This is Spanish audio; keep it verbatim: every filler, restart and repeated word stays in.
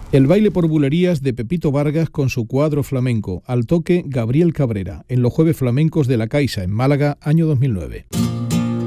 El baile por bulerías de Pepito Vargas con su cuadro flamenco, al toque Gabriel Cabrera, en los Jueves Flamencos de la Caixa, en Málaga, año dos mil nueve.